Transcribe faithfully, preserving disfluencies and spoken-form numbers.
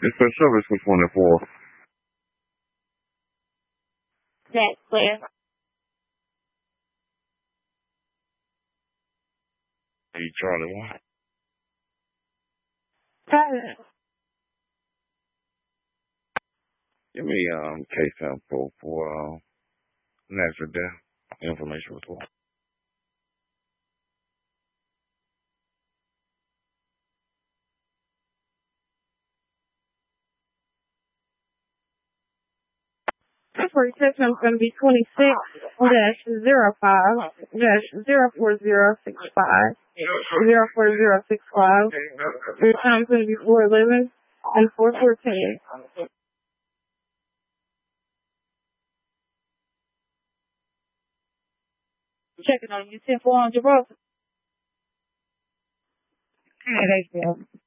It's for service for twenty-four. That's clear. Hey, Charlie, what? President. Give me um case info for uh, natural death information report. First section is going to be twenty-six dash zero five dash zero four zero six five zero four zero six five. Your time's going to be four eleven and four fourteen. Checking on you, ten four hundred, bro. Hey, there you go.